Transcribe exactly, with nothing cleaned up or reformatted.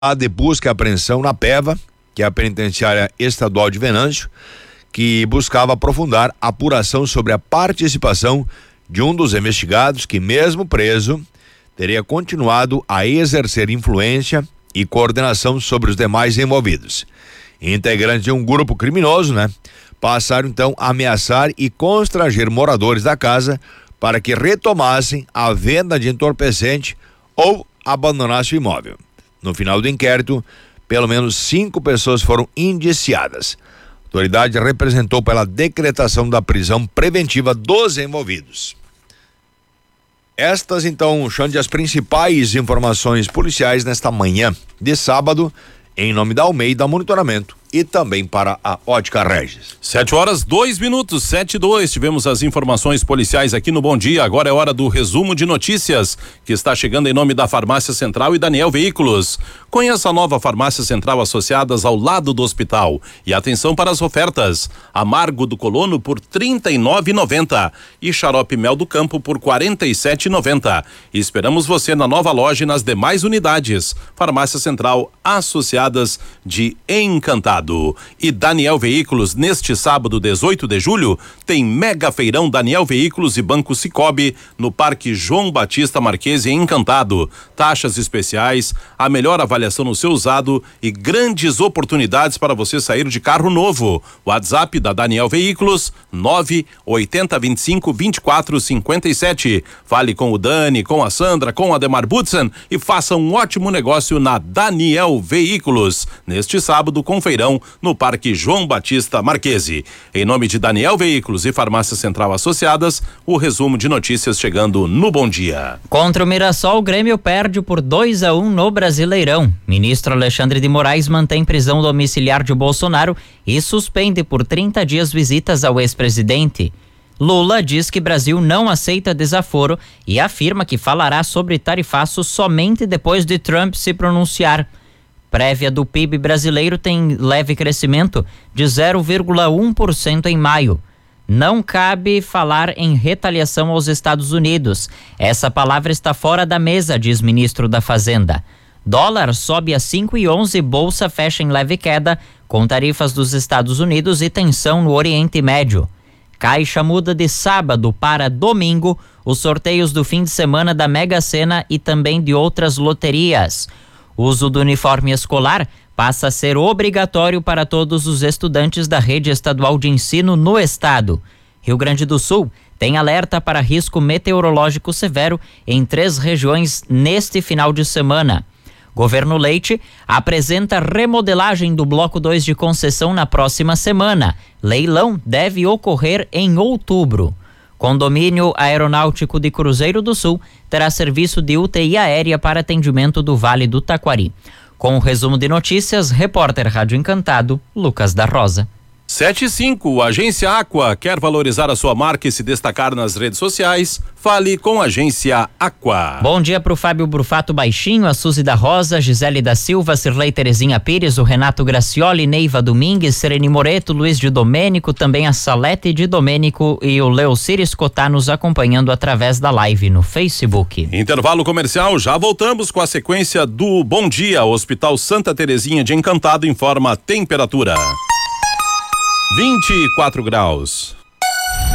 de busca e apreensão na PEVA, que é a Penitenciária Estadual de Venâncio, que buscava aprofundar a apuração sobre a participação de um dos investigados que, mesmo preso, teria continuado a exercer influência e coordenação sobre os demais envolvidos. Integrantes de um grupo criminoso, né? Passaram então a ameaçar e constranger moradores da casa para que retomassem a venda de entorpecente ou abandonassem o imóvel. No final do inquérito, pelo menos cinco pessoas foram indiciadas. A autoridade representou pela decretação da prisão preventiva dos envolvidos. Estas, então, são as principais informações policiais nesta manhã de sábado, em nome da Almeida Monitoramento e também para a Ótica Regis. Sete horas, dois minutos, sete e dois. Tivemos as informações policiais aqui no Bom Dia. Agora é hora do resumo de notícias, que está chegando em nome da Farmácia Central e Daniel Veículos. Conheça a nova Farmácia Central associadas ao lado do hospital. E atenção para as ofertas. Amargo do Colono por trinta e nove reais e noventa centavos e Xarope Mel do Campo por quarenta e sete reais e noventa centavos. Esperamos você na nova loja e nas demais unidades. Farmácia Central, associadas de Encantado. E Daniel Veículos, neste sábado, dezoito de julho, tem mega feirão Daniel Veículos e Banco Sicoob no Parque João Batista Marquesi em Encantado. Taxas especiais, a melhor avaliação no seu usado e grandes oportunidades para você sair de carro novo. WhatsApp da Daniel Veículos, nove oito zero dois cinco, dois quatro cinco sete. Fale com o Dani, com a Sandra, com a Ademar Butzen e faça um ótimo negócio na Daniel Veículos. Neste sábado, com feirão no Parque João Batista Marquesi. Em nome de Daniel Veículos e Farmácia Central Associadas, o resumo de notícias chegando no Bom Dia. Contra o Mirassol, o Grêmio perde por dois a um no Brasileirão. Ministro Alexandre de Moraes mantém prisão domiciliar de Bolsonaro e suspende por trinta dias visitas ao ex-presidente. Lula diz que Brasil não aceita desaforo e afirma que falará sobre tarifaço somente depois de Trump se pronunciar. Prévia do P I B brasileiro tem leve crescimento de zero vírgula um por cento em maio. Não cabe falar em retaliação aos Estados Unidos. Essa palavra está fora da mesa, diz ministro da Fazenda. Dólar sobe a cinco e onze, bolsa fecha em leve queda, com tarifas dos Estados Unidos e tensão no Oriente Médio. Caixa muda de sábado para domingo os sorteios do fim de semana da Mega Sena e também de outras loterias. O uso do uniforme escolar passa a ser obrigatório para todos os estudantes da rede estadual de ensino no estado. Rio Grande do Sul tem alerta para risco meteorológico severo em três regiões neste final de semana. Governo Leite apresenta remodelagem do Bloco dois de concessão na próxima semana. Leilão deve ocorrer em outubro. Condomínio Aeronáutico de Cruzeiro do Sul terá serviço de U T I aérea para atendimento do Vale do Taquari. Com o resumo de notícias, repórter Rádio Encantado, Lucas da Rosa. sete e cinco, Agência Aqua quer valorizar a sua marca e se destacar nas redes sociais? Fale com a Agência Aqua. Bom dia para o Fábio Brufato Baixinho, a Suzy da Rosa, a Gisele da Silva, Cirlei Terezinha Pires, o Renato Gracioli, Neiva Domingues, Sereni Moreto, Luiz de Domênico, também a Salete de Domênico e o Leocir Escotá nos acompanhando através da live no Facebook. Intervalo comercial, já voltamos com a sequência do Bom Dia. O Hospital Santa Terezinha de Encantado informa a temperatura. vinte e quatro graus.